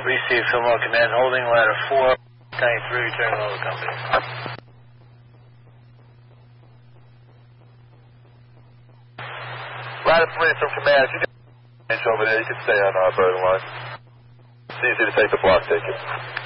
Received Fillmore Command, holding ladder 4, Tank 3, returning all the company. Ladder 3 from Command, if you get over there, you can stay on our burden line. It's easy to take the block ticket.